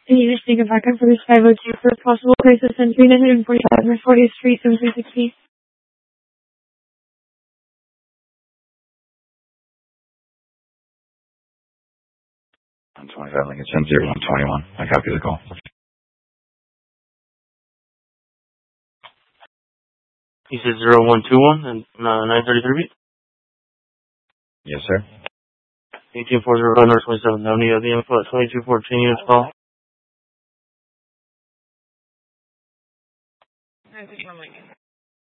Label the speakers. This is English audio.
Speaker 1: Can you just take a backup for this 502 for a possible crisis on 3945 North 40th Street, 7360?
Speaker 2: On 25 Lincoln, 10121. I copy the call.
Speaker 3: You said 0121 and 933 feet?
Speaker 2: Yes, sir.
Speaker 3: 1840 North 27th Avenue. The info at 2214 units call.